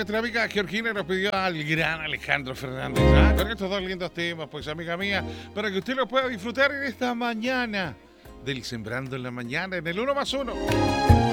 nuestra amiga Georgina nos pidió al gran Alejandro Fernández, con estos dos lindos temas, pues amiga mía, para que usted lo pueda disfrutar en esta mañana del Sembrando en la Mañana, en el 1+1.